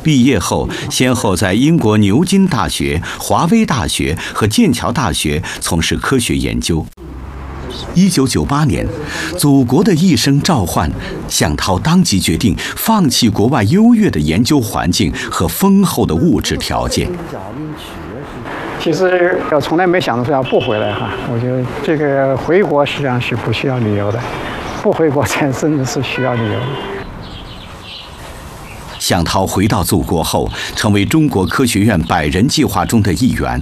毕业后，先后在英国牛津大学、华威大学和剑桥大学从事科学研究。1998年，祖国的一声召唤，向涛当即决定放弃国外优越的研究环境和丰厚的物质条件。 其实我从来没想到说要不回来哈，我觉得这个回国实际上是不需要理由的，不回国才真的是需要理由的。 向涛回到祖国后，成为中国科学院100人计划中的一员。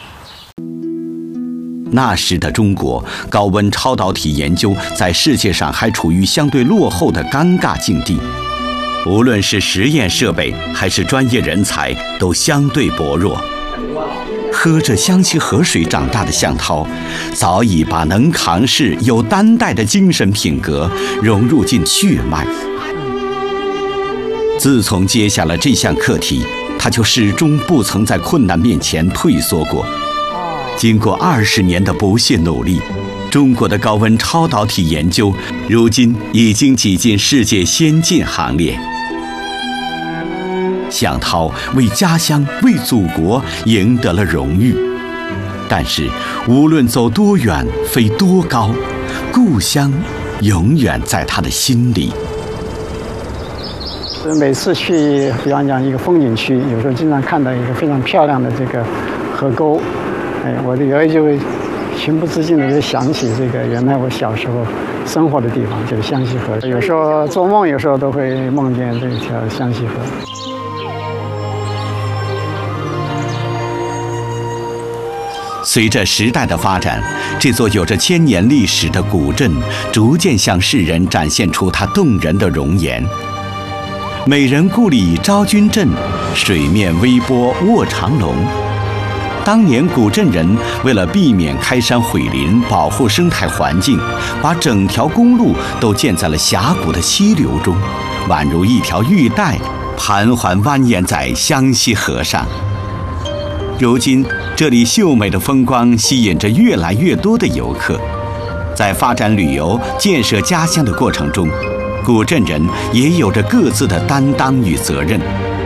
那时的中国，高温超导体研究在世界上还处于相对落后的尴尬境地，无论是实验设备还是专业人才，都相对薄弱。喝着湘西河水长大的向涛，早已把能扛事、有担待的精神品格融入进血脉。自从接下了这项课题，他就始终不曾在困难面前退缩过。经过20年的不懈努力，中国的高温超导体研究如今已经挤进世界先进行列。向涛为家乡、为祖国赢得了荣誉，但是无论走多远、飞多高，故乡永远在他的心里。 每次去，比方讲一个风景区，有时候经常看到一个非常漂亮的这个河沟，我的有时候就会情不自禁的就想起这个原来我小时候生活的地方，就是湘西河。有时候做梦，有时候都会梦见这条湘西河。 随着时代的发展，这座有着1000年历史的古镇逐渐向世人展现出它动人的容颜。美人故里昭君镇，水面微波卧长龙。当年古镇人为了避免开山毁林，保护生态环境，把整条公路都建在了峡谷的溪流中，宛如一条玉带，盘桓蜿蜒在湘西河上。如今，这里秀美的风光吸引着越来越多的游客。在发展旅游、建设家乡的过程中，古镇人也有着各自的担当与责任。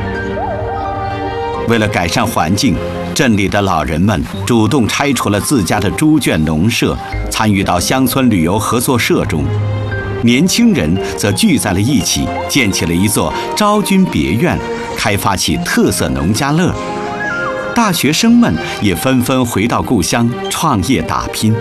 为了改善环境，镇里的老人们主动拆除了自家的猪圈农舍，参与到乡村旅游合作社中。年轻人则聚在了一起，建起了一座昭君别院，开发起特色农家乐。大学生们也纷纷回到故乡创业打拼。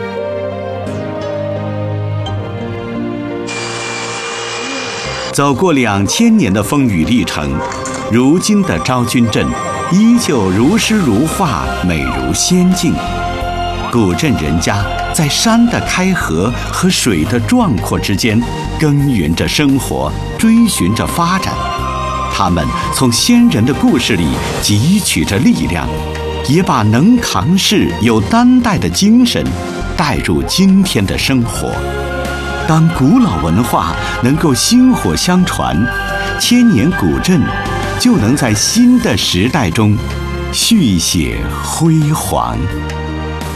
走过2000年的风雨历程，如今的昭君镇依旧如诗如画，美如仙境。古镇人家在山的开合和水的壮阔之间耕耘着生活，追寻着发展。他们从先人的故事里汲取着力量，也把能扛事、有担待的精神带入今天的生活。当古老文化能够薪火相传，1000年古镇就能在新的时代中续写辉煌。